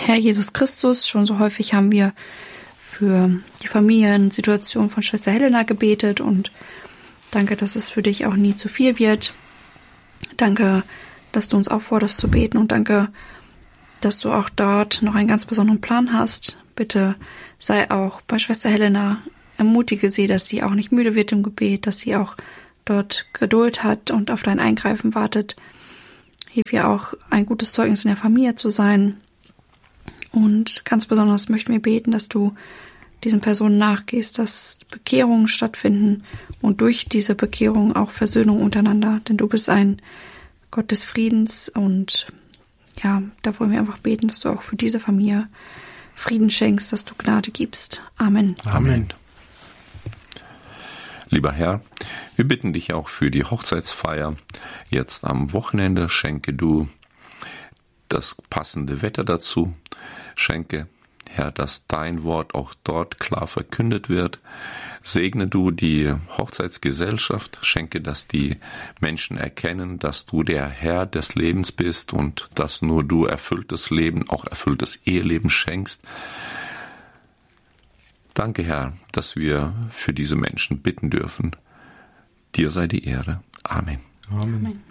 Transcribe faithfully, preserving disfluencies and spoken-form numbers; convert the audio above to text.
Herr Jesus Christus, schon so häufig haben wir für die Familiensituation von Schwester Helena gebetet und danke, dass es für dich auch nie zu viel wird. Danke, dass du uns aufforderst zu beten und danke, dass du auch dort noch einen ganz besonderen Plan hast. Bitte sei auch bei Schwester Helena, ermutige sie, dass sie auch nicht müde wird im Gebet, dass sie auch dort Geduld hat und auf dein Eingreifen wartet. Hilf ihr auch, ein gutes Zeugnis in der Familie zu sein. Und ganz besonders möchten wir beten, dass du diesen Personen nachgehst, dass Bekehrungen stattfinden und durch diese Bekehrung auch Versöhnung untereinander. Denn du bist ein Gott des Friedens und ja, da wollen wir einfach beten, dass du auch für diese Familie Frieden schenkst, dass du Gnade gibst. Amen. Amen. Lieber Herr, wir bitten dich auch für die Hochzeitsfeier. Jetzt am Wochenende schenke du das passende Wetter dazu. Schenke, Herr, dass dein Wort auch dort klar verkündet wird. Segne du die Hochzeitsgesellschaft. Schenke, dass die Menschen erkennen, dass du der Herr des Lebens bist und dass nur du erfülltes Leben, auch erfülltes Eheleben schenkst. Danke, Herr, dass wir für diese Menschen bitten dürfen. Dir sei die Ehre. Amen. Amen. Amen.